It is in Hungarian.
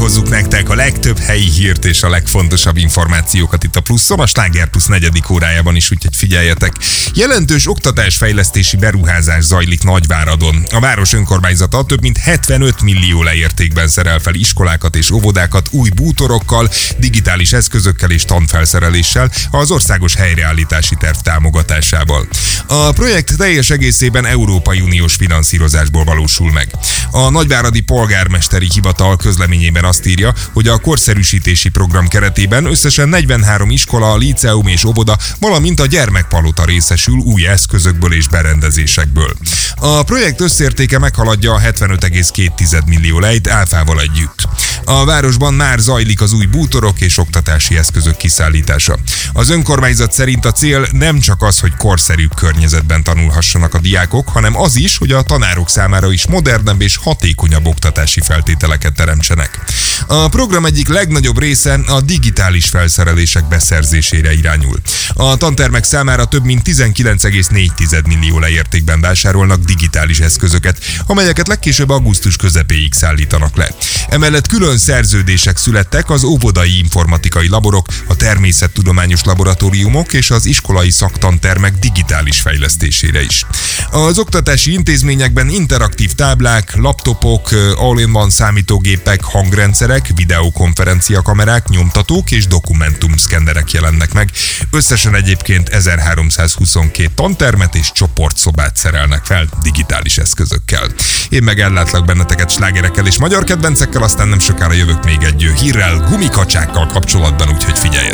hozzuk nektek a legtöbb helyi hírt és a legfontosabb információkat itt a Pluszon, a Sláger Plusz 4. órájában is, úgyhogy figyeljetek. Jelentős oktatásfejlesztési beruházás zajlik Nagyváradon. A város önkormányzata több mint 75 millió leértékben szerel fel iskolákat és óvodákat új bútorokkal, digitális eszközökkel és tanfelszereléssel az országos helyreállítási terv támogatásával. A projekt teljes egészében Európai Uniós finanszírozásból valósul meg. A nagyváradi polgármesteri hivatal közleményében azt írja, hogy a korszerűsítési program keretében összesen 43 iskola, líceum és óvoda, valamint a gyermekpalota részesül új eszközökből és berendezésekből. A projekt összértéke meghaladja a 75,2 millió lejt áfával együtt. A városban már zajlik az új bútorok és oktatási eszközök kiszállítása. Az önkormányzat szerint a cél nem csak az, hogy korszerűbb környezetben tanulhassanak a diákok, hanem az is, hogy a tanárok számára is modernebb és hatékonyabb oktatási feltételeket teremtsenek. A program egyik legnagyobb része a digitális felszerelések beszerzésére irányul. A tantermek számára több mint 19,4 millió leértékben vásárolnak digitális eszközöket, amelyeket legkésőbb augusztus közepéig szállítanak le. Emellett külön szerződések születtek az óvodai informatikai laborok, a természettudományos laboratóriumok és az iskolai szaktantermek digitális fejlesztésére is. Az oktatási intézményekben interaktív táblák, laptopok, all-in-one számítógépek, hangrendszerek, videokonferenciakamerák, nyomtatók és dokumentumszkennerek jelennek meg. Összesen egyébként 1322 tantermet és csoportszobát szerelnek fel digitális eszközökkel. Én meg ellátlak benneteket slágerekkel és magyar kedvencekkel, aztán nem sokára jövök még egy hírrel, gumikacsákkal kapcsolatban, úgyhogy figyeljetek!